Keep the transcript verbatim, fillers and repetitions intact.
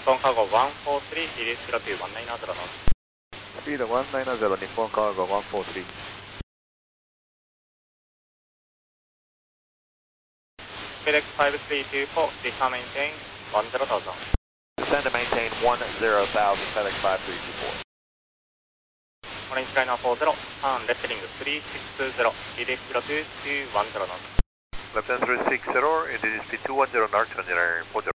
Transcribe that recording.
本カーゴワンフォースリー、リリースキロというワンナインゼロノーズ。 スピードワンナインゼロ、日本カーゴワンフォースリー。 フェデックスファイブスリーツーフォー、ディスターメインテインワンゼロタウザン。 Descend to maintain one zero thousand, FedEx five three two four. オレンジライナーフォーゼロ、ターンレッテリングスリーシックスゼロ、リリースキロツーツーワンゼロノーズ。 Left hand three six zero, it is speed two one zero knots, engineering four zero.